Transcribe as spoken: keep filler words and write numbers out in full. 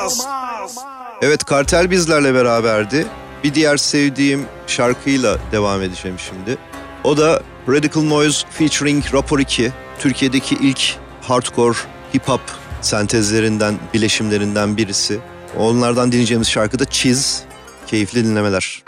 Evet, Kartel bizlerle beraberdi. Bir diğer sevdiğim şarkıyla devam edeceğim şimdi. O da Radical Noise featuring Rapor iki. Türkiye'deki ilk hardcore hip hop sentezlerinden, bileşimlerinden birisi. Onlardan dinleyeceğimiz şarkı da Cheese. Keyifli dinlemeler.